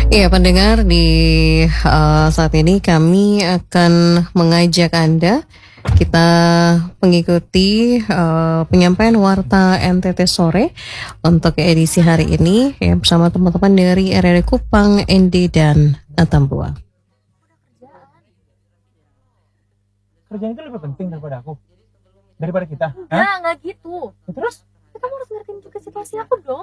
Iya, pendengar di saat ini kami akan mengajak Anda kita mengikuti penyampaian warta NTT sore untuk edisi hari ini ya bersama teman-teman dari RRI Kupang, ND dan Tambua. Kerjaan itu lebih penting daripada aku, daripada kita. Enggak gitu. Ya, terus Kamu harus ngertiin juga situasi aku dong.